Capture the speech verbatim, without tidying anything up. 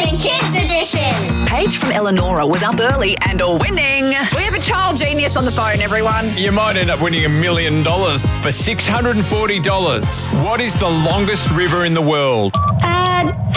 Australian Kids Edition. Paige from Eleonora was up early and all winning. We have a child genius on the phone, everyone. You might end up winning a million dollars for six hundred forty dollars. What is the longest river in the world? Uh,